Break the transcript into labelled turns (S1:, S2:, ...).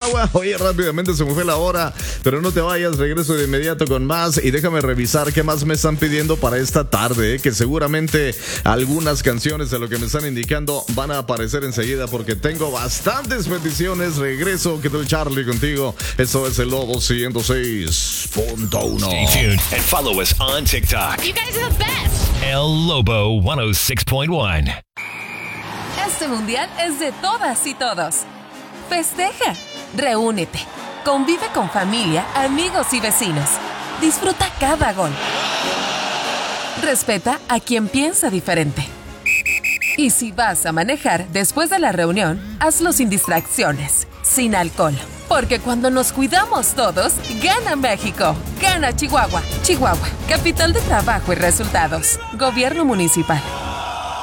S1: Chihuahua. Oye, rápidamente se me fue la hora, pero no te vayas, regreso de inmediato con más y déjame revisar qué más me están pidiendo para esta tarde, que seguramente algunas canciones de lo que me están indicando van a aparecer enseguida porque tengo bastantes peticiones. Regreso, que tal, Charlie, contigo. Esto es el Lobo 106.1.
S2: Stay tuned and follow us on TikTok.
S3: You guys are the best.
S2: El Lobo 106.1.
S4: Este mundial es de todas y todos. Festeja, reúnete, convive con familia, amigos y vecinos. Disfruta cada gol. Respeta a quien piensa diferente. Y si vas a manejar después de la reunión, hazlo sin distracciones, sin alcohol. Porque cuando nos cuidamos todos, gana México, gana Chihuahua. Chihuahua, capital de trabajo y resultados. Gobierno municipal.